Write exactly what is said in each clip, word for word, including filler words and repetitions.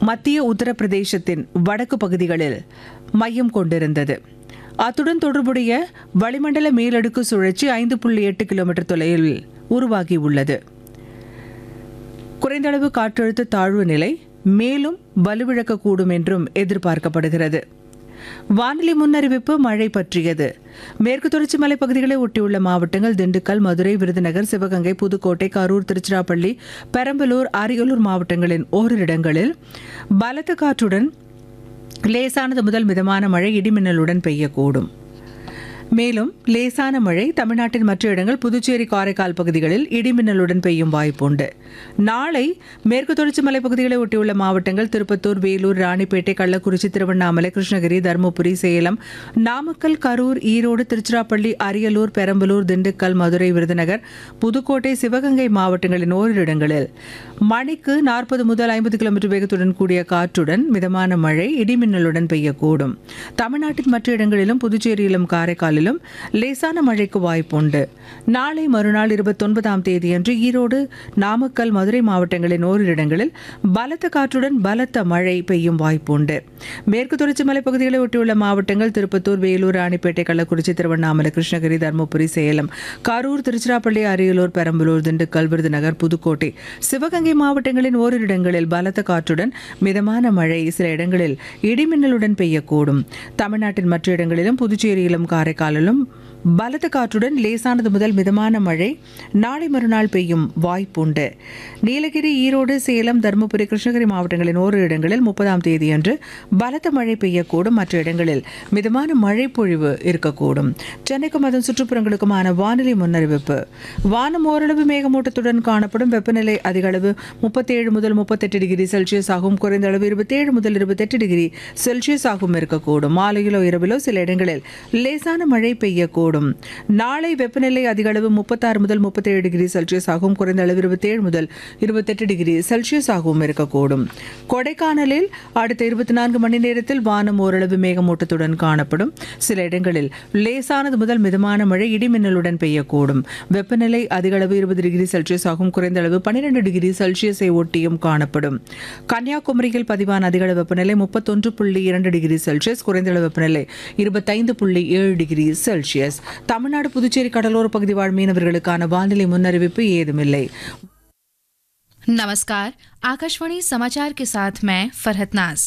மத்திய உத்தரப்பிரதேசத்தின் வடக்கு பகுதிகளில் மையம் கொண்டிருந்தது. அத்துடன் தொடர்புடைய வளிமண்டல மேலடுக்கு சுழற்சி ஐந்து புள்ளி எட்டு கிலோமீட்டர் தொலைவில் உருவாகியுள்ளது. குறைந்தளவு காற்றழுத்த தாழ்வு நிலை மேலும் வலுவிழக்கக்கூடும் என்றும் எதிர்பார்க்கப்படுகிறது. வானிலை முன்னறிவிப்பு மழை பற்றியது. மேற்கு தொடர்ச்சி மலைப்பகுதிகளை ஒட்டியுள்ள மாவட்டங்கள் திண்டுக்கல், மதுரை, விருதுநகர், சிவகங்கை, புதுக்கோட்டை, கரூர், திருச்சிராப்பள்ளி, பெரம்பலூர், அரியலூர் மாவட்டங்களின் ஓரிரு இடங்களில் பலத்த காற்றுடன் லேசானது முதல் மிதமான மழை இடிமின்னலுடன் பெய்யக்கூடும். மேலும் லேசான மழை தமிழ்நாட்டின் மற்ற இடங்கள், புதுச்சேரி, காரைக்கால் பகுதிகளில் இடிமின்னலுடன் பெய்யும் வாய்ப்புண்டு. நாளை மேற்கு தொடர்ச்சி மலைப்பகுதிகளை ஒட்டியுள்ள மாவட்டங்கள் திருப்பத்தூர், வேலூர், ராணிப்பேட்டை, கள்ளக்குறிச்சி, திருவண்ணாமலை, கிருஷ்ணகிரி, தருமபுரி, சேலம், நாமக்கல், கரூர், ஈரோடு, திருச்சிராப்பள்ளி, அரியலூர், பெரம்பலூர், திண்டுக்கல், மதுரை, விருதுநகர், புதுக்கோட்டை, சிவகங்கை மாவட்டங்களின் ஓரிரு இடங்களில் மணிக்கு நாற்பது முதல் ஐம்பது கிலோமீட்டர் வேகத்துடன் கூடிய காற்றுடன் மிதமான மழை இடிமின்னலுடன் பெய்யக்கூடும். தமிழ்நாட்டின் மற்ற இடங்களிலும் புதுச்சேரியிலும் காரைக்கால் லேசான மழைக்கு வாய்ப்புண்டு. நாளை மறுநாள் இருபத்தொன்பதாம் தேதியன்று ஈரோடு, நாமக்கல், மதுரை மாவட்டங்களின் ஓரிரு இடங்களில் பலத்த காற்றுடன் பலத்த மழை பெய்யும் வாய்ப்புண்டு. மேற்கு தொடர்ச்சி மலைப்பகுதிகளை ஒட்டியுள்ள மாவட்டங்கள் திருப்பத்தூர், வேலூர், ராணிப்பேட்டை, கள்ளக்குறிச்சி, திருவண்ணாமலை, கிருஷ்ணகிரி, தருமபுரி, சேலம், கரூர், திருச்சிராப்பள்ளி, அரியலூர், பெரம்பலூர், திண்டுக்கல், விருதுநகர், புதுக்கோட்டை, சிவகங்கை மாவட்டங்களின் ஓரிரு இடங்களில் பலத்த காற்றுடன் மிதமான மழை, சில இடங்களில் இடிமின்னலுடன் பெய்யக்கூடும். தமிழ்நாட்டின் மற்ற இடங்களிலும் புதுச்சேரியிலும் காரைக்கால் பலத்த காற்றுடன் லேசானது முதல் மிதமான மழை நாளை மறுநாள் பெய்யும் வாய்ப்புண்டு. நீலகிரி, ஈரோடு, சேலம், தருமபுரி, கிருஷ்ணகிரி மாவட்டங்களின் ஓரிரு இடங்களில் முப்பதாம் தேதியன்று பலத்த மழை பெய்யக்கூடும். மற்ற இடங்களில் மிதமான மழை பொழிவு இருக்கக்கூடும். சென்னைக்கும் அதன் சுற்றுப்புறங்களுக்குமான வானிலை முன்னறிவிப்பு. வானம் ஓரளவு மேகமூட்டத்துடன் காணப்படும். வெப்பநிலை அதிக அளவு முப்பத்தேழு முதல் முப்பத்தெட்டு டிகிரி செல்சியஸ் ஆகும். குறைந்த அளவு இருபத்தேழு முதல் இருபத்தெட்டு டிகிரி செல்சியஸ் ஆகும் இருக்கக்கூடும். மாலையிலோ இரவிலோ சில இடங்களில் லேசான மழை பெய்யக்கூடும். நாளை வெப்பநிலை அதிக அளவு முப்பத்தாறு முதல் முப்பத்தேழு டிகிரி செல்சியஸ் ஆகும். குறைந்த அளவு இருபத்தேழு முதல் இருபத்தெட்டு டிகிரி செல்சியஸ் ஆகவும் இருக்கக்கூடும். கொடைக்கானலில் அடுத்த இருபத்தி நான்கு மணி நேரத்தில் வானம் ஓரளவு மேகமூட்டத்துடன் காணப்படும். சில இடங்களில் லேசானது முதல் மிதமான மழை இடிமின்னலுடன் பெய்யக்கூடும். வெப்பநிலை அதிக அளவு இருபது டிகிரி செல்சியஸ் ஆகும். குறைந்த அளவு பன்னிரண்டு டிகிரி செல்சியஸை ஒட்டியும் காணப்படும். கன்னியாகுமரியில் பதிவான அதிக அளவு வெப்பநிலை முப்பத்தொன்று புள்ளி இரண்டு டிகிரி செல்சியஸ். குறைந்த அளவு வெப்பநிலை இருபத்தைந்து புள்ளி ஏழு டிகிரி செல்சியஸ். தமிழ்நாடு, புதுச்சேரி கடலோர பகுதி வாழ் மீனவர்களுக்கான வானிலை முன்னறிவிப்பு ஏதுமில்லை. नमस्कार, आकाशवाणी समाचार के साथ मैं फरहत नाज।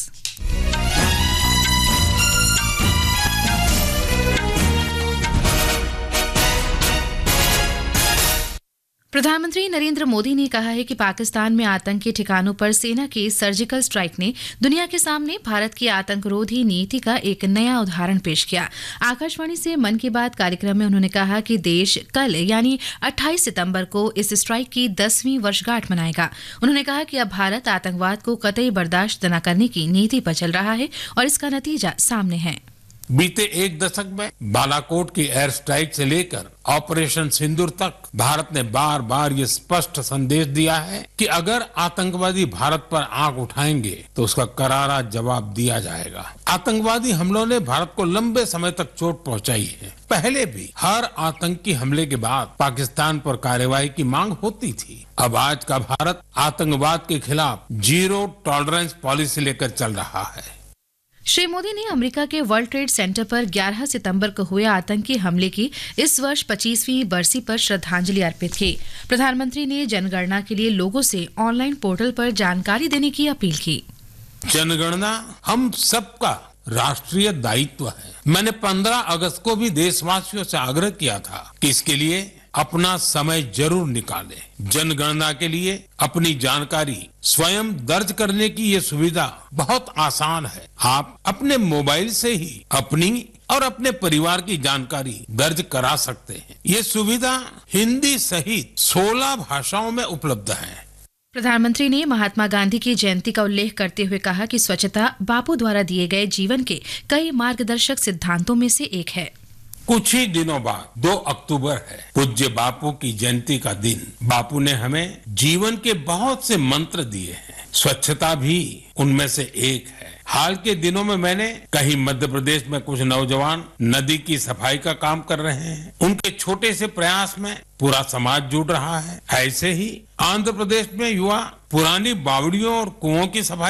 प्रधानमंत्री नरेंद्र मोदी ने कहा है कि पाकिस्तान में आतंकी ठिकानों पर सेना की सर्जिकल स्ट्राइक ने दुनिया के सामने भारत की आतंकरोधी नीति का एक नया उदाहरण पेश किया। आकाशवाणी से मन की बात कार्यक्रम में उन्होंने कहा कि देश कल यानी अट्ठाईस सितंबर को इस स्ट्राइक की दसवीं वर्षगांठ मनाएगा। उन्होंने कहा कि अब भारत आतंकवाद को कतई बर्दाश्त न करने की नीति पर चल रहा है और इसका नतीजा सामने है। बीते एक दशक में बालाकोट की एयर स्ट्राइक से लेकर ऑपरेशन सिंदूर तक भारत ने बार बार ये स्पष्ट संदेश दिया है कि अगर आतंकवादी भारत पर आंख उठाएंगे तो उसका करारा जवाब दिया जाएगा। आतंकवादी हमलों ने भारत को लंबे समय तक चोट पहुंचाई है। पहले भी हर आतंकी हमले के बाद पाकिस्तान पर कार्रवाई की मांग होती थी। अब आज का भारत आतंकवाद के खिलाफ जीरो टॉलरेंस पॉलिसी लेकर चल रहा है। श्री मोदी ने अमेरिका के वर्ल्ड ट्रेड सेंटर पर ग्यारह सितंबर को हुए आतंकी हमले की इस वर्ष पच्चीसवीं बरसी पर श्रद्धांजलि अर्पित की। प्रधानमंत्री ने जनगणना के लिए लोगों से ऑनलाइन पोर्टल पर जानकारी देने की अपील की। जनगणना हम सबका राष्ट्रीय दायित्व है। मैंने पंद्रह अगस्त को भी देशवासियों से आग्रह किया था कि इसके लिए अपना समय जरूर निकालें। जनगणना के लिए अपनी जानकारी स्वयं दर्ज करने की ये सुविधा बहुत आसान है। आप अपने मोबाइल से ही अपनी और अपने परिवार की जानकारी दर्ज करा सकते हैं। ये सुविधा हिंदी सहित सोलह भाषाओं में उपलब्ध है। प्रधानमंत्री ने महात्मा गांधी की जयंती का उल्लेख करते हुए कहा कि स्वच्छता बापू द्वारा दिए गए जीवन के कई मार्गदर्शक सिद्धांतों में से एक है। कुछ ही दिनों बाद दो अक्टूबर है, पूज्य बापू की जयंती का दिन। बापू ने हमें जीवन के बहुत से मंत्र दिए हैं। स्वच्छता भी उनमें से एक है। हाल के दिनों में मैंने कहीं मध्य प्रदेश में कुछ नौजवान नदी की सफाई का काम कर रहे हैं। उनके छोटे से प्रयास में पूरा समाज जुड़ रहा है। ऐसे ही आंध्र प्रदेश में युवा पुरानी बावड़ियों और कुओं की सफाई